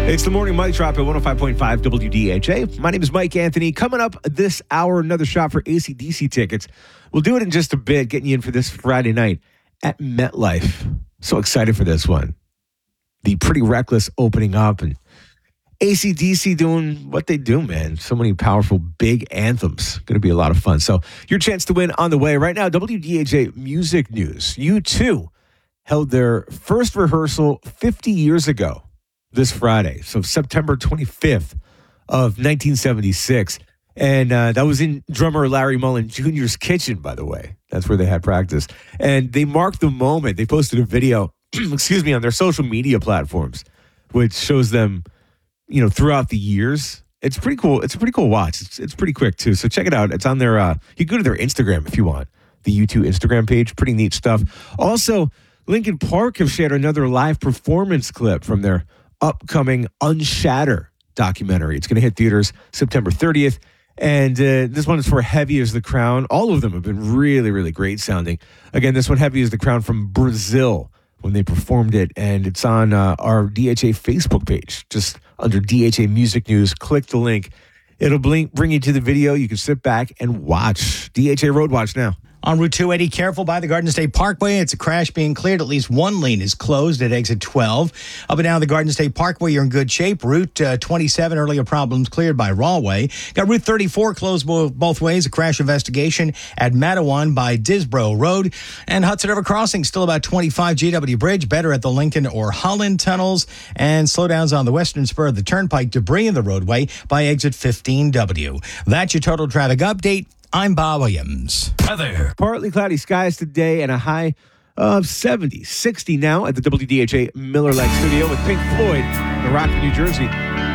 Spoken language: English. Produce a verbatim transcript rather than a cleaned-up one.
It's the Morning Mic Drop at one oh five point five W D H A. My name is Mike Anthony. Coming up this hour, another shot for A C D C tickets. We'll do it in just a bit, getting you in for this Friday night at MetLife. So excited for this one. The Pretty Reckless opening up and A C D C doing what they do, man. So many powerful, big anthems. Going to be a lot of fun. So your chance to win on the way. Right now, W D H A Music News. U two held their first rehearsal fifty years ago. This Friday, so September twenty-fifth of nineteen seventy-six. And uh, that was in drummer Larry Mullen Junior's kitchen, by the way. That's where they had practice. And they marked the moment. They posted a video, excuse me, on their social media platforms, which shows them, you know, throughout the years. It's pretty cool. It's a pretty cool watch. It's, it's pretty quick, too. So check it out. It's on their, uh, you can go to their Instagram if you want, the U two Instagram page. Pretty neat stuff. Also, Linkin Park have shared another live performance clip from their upcoming Unshatter documentary. It's going to hit theaters September thirtieth. And uh, this one is for Heavy as the Crown. All of them have been really, really great sounding. Again, this one, Heavy as the Crown, from Brazil when they performed it. And it's on uh, our D H A Facebook page, just under D H A Music News. Click the link. It'll blink, bring you to the video. You can sit back and watch. D H A Road Watch now. On Route two eighty, careful by the Garden State Parkway. It's a crash being cleared. At least one lane is closed at exit twelve. Up and down the Garden State Parkway, you're in good shape. Route uh, twenty-seven, earlier problems cleared by Rawway. Got Route thirty-four closed bo- both ways. A crash investigation at Matawan by Disbro Road. And Hudson River Crossing, still about twenty-five. G W Bridge, better at the Lincoln or Holland tunnels. And slowdowns on the western spur of the Turnpike. Debris in the roadway by exit fifteen W. That's your total traffic update. I'm Bob Williams. Weather. Partly cloudy skies today and a high of seventy. sixty now at the W D H A Miller Lake Studio with Pink Floyd in Rockford, New Jersey.